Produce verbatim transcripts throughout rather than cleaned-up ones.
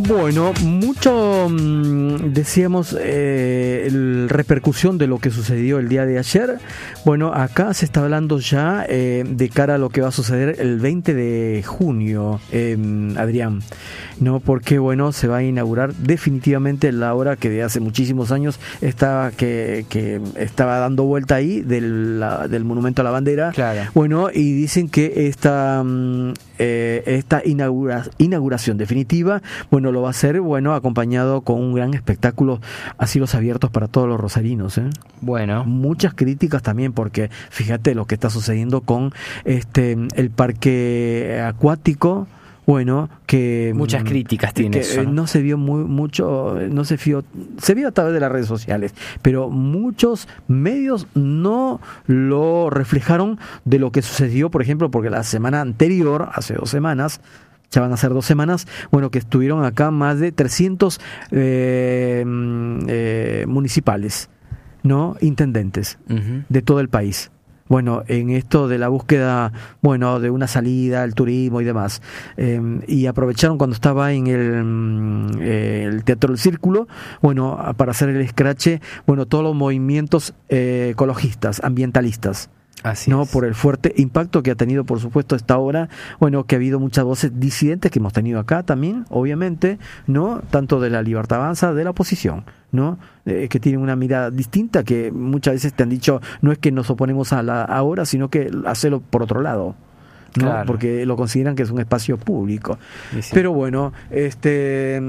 Bueno, mucho mmm, decíamos eh, la repercusión de lo que sucedió el día de ayer. Bueno, acá se está hablando ya eh, de cara a lo que va a suceder el veinte de junio, eh, Adrián, ¿no? Porque bueno, se va a inaugurar definitivamente la obra que de hace muchísimos años estaba que, que estaba dando vuelta ahí del, la, del Monumento a la Bandera. Claro. Bueno, y dicen que esta mmm, eh, esta inaugura, inauguración definitiva, bueno, lo va a hacer, bueno, acompañado con un gran espectáculo a cielos abiertos para todos los rosarinos, ¿eh? Bueno. Muchas críticas también, porque fíjate lo que está sucediendo con este el parque acuático. Bueno, que muchas críticas tiene que, eso, ¿no? no se vio muy mucho, no se vio, se vio a través de las redes sociales, pero muchos medios no lo reflejaron de lo que sucedió, por ejemplo, porque la semana anterior, hace dos semanas, ya van a ser dos semanas, bueno, que estuvieron acá más de trescientos eh, eh, municipales, ¿no? Intendentes uh-huh. de todo el país. Bueno, en esto de la búsqueda, bueno, de una salida, el turismo y demás, eh, y aprovecharon cuando estaba en el, eh, el Teatro del Círculo, bueno, para hacer el escrache, bueno, todos los movimientos eh, ecologistas, ambientalistas. Así no es. Por el fuerte impacto que ha tenido, por supuesto, esta obra, bueno, que ha habido muchas voces disidentes que hemos tenido acá también, obviamente, no tanto de la Libertad Avanza, de la oposición, no eh, que tienen una mirada distinta, que muchas veces te han dicho no es que nos oponemos a la ahora, sino que hacerlo por otro lado, ¿no? Claro. Porque lo consideran que es un espacio público. Sí. Pero bueno, este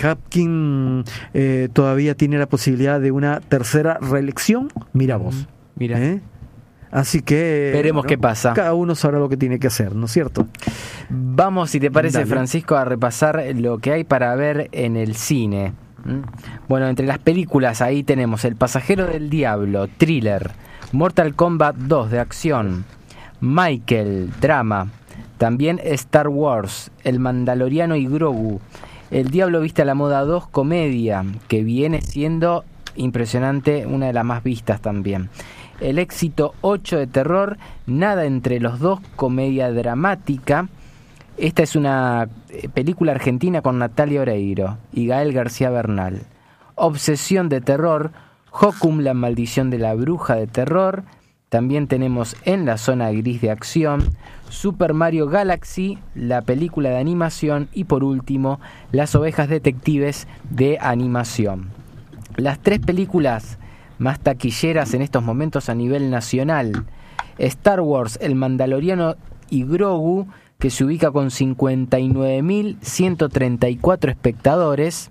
Hapkin eh, todavía tiene la posibilidad de una tercera reelección. Mira vos, mira. ¿Eh? Así que veremos bueno, qué pasa. Cada uno sabrá lo que tiene que hacer, ¿no es cierto? Vamos, si te parece, Dale. Francisco, a repasar lo que hay para ver en el cine. Bueno, entre las películas ahí tenemos El pasajero del diablo, thriller, Mortal Kombat dos de acción, Michael, drama, también Star Wars, El Mandaloriano y Grogu, El Diablo Viste a la Moda dos, comedia, que viene siendo impresionante, una de las más vistas también. El Éxito ocho de terror, Nada entre los dos, comedia dramática. Esta es una película argentina con Natalia Oreiro y Gael García Bernal. Obsesión de terror, Hocum, la maldición de la bruja de terror. También tenemos En la zona gris de acción, Super Mario Galaxy, la película de animación, y por último, Las ovejas detectives de animación. Las tres películas más taquilleras en estos momentos a nivel nacional: Star Wars, El Mandaloriano y Grogu, que se ubica con cincuenta y nueve mil ciento treinta y cuatro espectadores.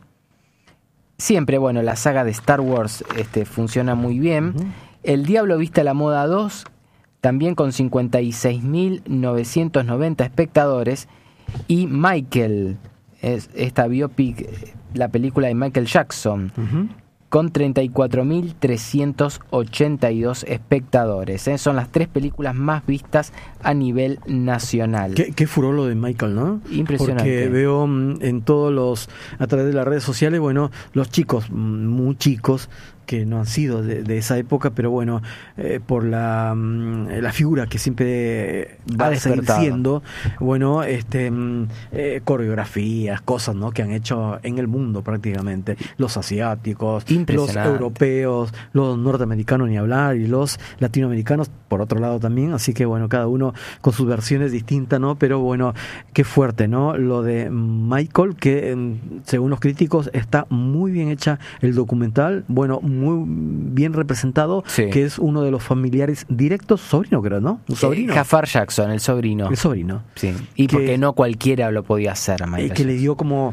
Siempre, bueno, la saga de Star Wars este, funciona muy bien. Uh-huh. El Diablo Viste a la Moda dos, también con cincuenta y seis mil novecientos noventa espectadores. Y Michael, es esta biopic, la película de Michael Jackson, uh-huh. con treinta y cuatro mil trescientos ochenta y dos espectadores. ¿eh? Son las tres películas más vistas a nivel nacional. Qué, qué furor lo de Michael, ¿no? Impresionante. Porque veo en todos los, a través de las redes sociales, bueno, los chicos, muy chicos, que no han sido de, de esa época, pero bueno, eh, por la, la figura que siempre va a seguir siendo, bueno, este eh, coreografías, cosas, ¿no? Que han hecho en el mundo prácticamente, los asiáticos, los europeos, los norteamericanos ni hablar, y los latinoamericanos por otro lado también, así que bueno, cada uno con sus versiones distintas, ¿no? Pero bueno, qué fuerte, ¿no? Lo de Michael, que según los críticos está muy bien hecha el documental, bueno, muy bien representado, sí. Que es uno de los familiares directos, sobrino creo, ¿no? Un sobrino. Eh, Jafar Jackson, el sobrino. El sobrino. Sí. Y que, porque no cualquiera lo podía hacer a Michael. Que le dio como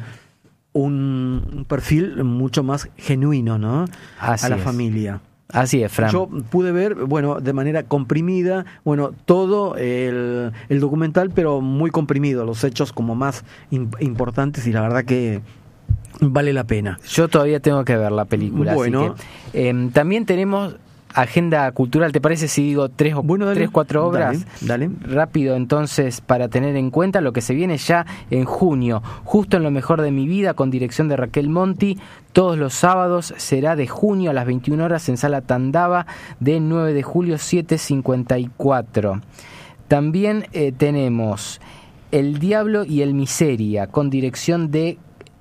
un, un perfil mucho más genuino, ¿no? Así a la es. familia. Así es, Fran. Yo pude ver, bueno, de manera comprimida, bueno, todo el, el documental, pero muy comprimido, los hechos como más imp- importantes, y la verdad que vale la pena. Yo todavía tengo que ver la película. Bueno. Así que, eh, también tenemos agenda cultural. ¿Te parece si digo tres o bueno, dale, tres, cuatro obras? Dale, dale. Rápido, entonces, para tener en cuenta lo que se viene ya en junio. Justo en lo mejor de mi vida, con dirección de Raquel Monti. Todos los sábados será de junio a las veintiuna horas en Sala Tandava, de nueve de julio, siete cincuenta y cuatro. También eh, tenemos El Diablo y el Miseria, con dirección de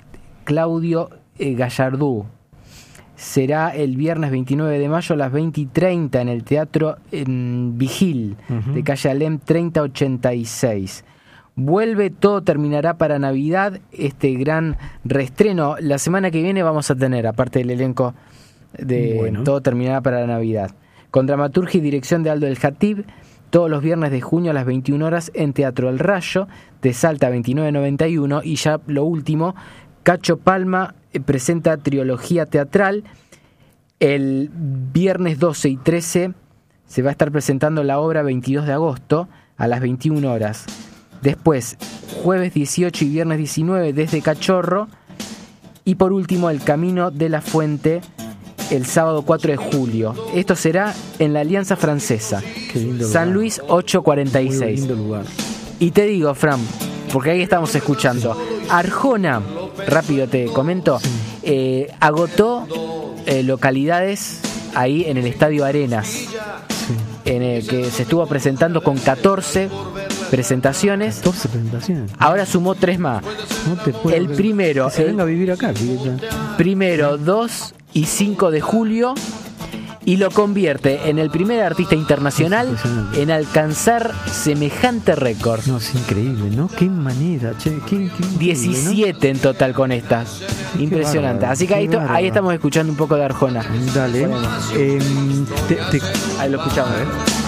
Claudio eh, Gallardú. Será el viernes veintinueve de mayo a las veinte y treinta en el Teatro en Vigil, uh-huh. de calle Alem treinta ochenta y seis. Vuelve Todo Terminará para Navidad, este gran reestreno. La semana que viene vamos a tener, aparte del elenco de bueno. Todo Terminará para la Navidad, con dramaturgia y dirección de Aldo El Jatib, todos los viernes de junio a las veintiuna horas en Teatro El Rayo, de Salta veintinueve noventa y uno. Y ya lo último, Cacho Palma presenta trilogía teatral. El viernes doce y trece se va a estar presentando la obra veintidós de agosto a las veintiuna horas. Después, jueves dieciocho y viernes diecinueve desde Cachorro. Y por último, El Camino de la Fuente, el sábado cuatro de julio. Esto será en la Alianza Francesa. Qué lindo San lugar. Luis ochocientos cuarenta y seis. Muy lindo lugar. Y te digo, Fran, porque ahí estamos escuchando. Arjona, rápido te comento, sí. eh, agotó eh, localidades ahí en el Estadio Arenas, sí. en el que se estuvo presentando con catorce presentaciones. catorce presentaciones. Ahora sumó tres más. No te puedo el ver. primero. Que se el, venga a vivir acá. Fíjate. Primero, dos y cinco de julio. Y lo convierte en el primer artista internacional en alcanzar semejante récord. No, es increíble, ¿no? Qué manera, che. Qué, qué diecisiete, ¿no? En total con estas. Qué impresionante. Bárbaro, así que ahí, ahí estamos escuchando un poco de Arjona. Dale. Eh, te, te... Ahí lo escuchamos, ¿eh?